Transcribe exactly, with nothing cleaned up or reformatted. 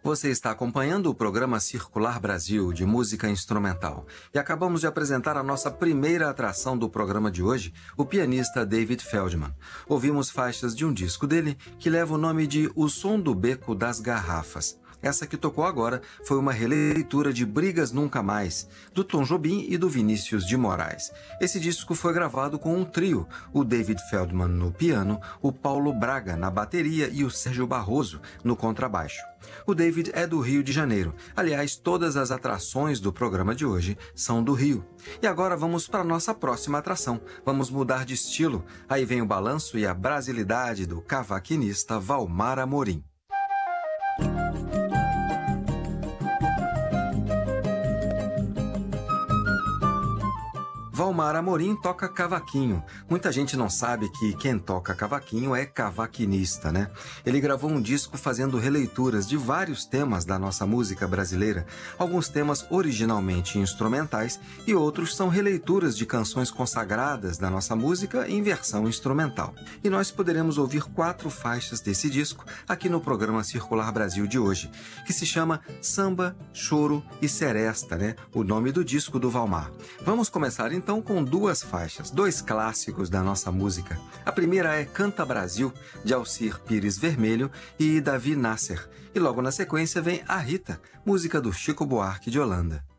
Você está acompanhando o programa Circular Brasil, de música instrumental. E acabamos de apresentar a nossa primeira atração do programa de hoje, o pianista David Feldman. Ouvimos faixas de um disco dele que leva o nome de O Som do Beco das Garrafas. Essa que tocou agora foi uma releitura de Brigas Nunca Mais, do Tom Jobim e do Vinícius de Moraes. Esse disco foi gravado com um trio, o David Feldman no piano, o Paulo Braga na bateria e o Sérgio Barroso no contrabaixo. O David é do Rio de Janeiro. Aliás, todas as atrações do programa de hoje são do Rio. E agora vamos para a nossa próxima atração. Vamos mudar de estilo. Aí vem o balanço e a brasilidade do cavaquinista Valmar Amorim. Valmar Amorim toca cavaquinho. Muita gente não sabe que quem toca cavaquinho é cavaquinista, né? Ele gravou um disco fazendo releituras de vários temas da nossa música brasileira, alguns temas originalmente instrumentais e outros são releituras de canções consagradas da nossa música em versão instrumental. E nós poderemos ouvir quatro faixas desse disco aqui no programa Circular Brasil de hoje, que se chama Samba, Choro e Seresta, né? O nome do disco do Valmar. Vamos começar então com duas faixas, dois clássicos da nossa música. A primeira é Canta Brasil, de Alcir Pires Vermelho e Davi Nasser. E logo na sequência vem A Rita, música do Chico Buarque de Holanda.